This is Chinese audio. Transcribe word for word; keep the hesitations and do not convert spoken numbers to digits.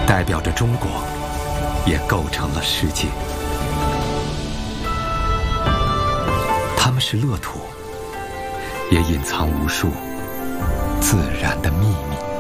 代表着中国，也构成了世界。它们是乐土，也隐藏无数自然的秘密。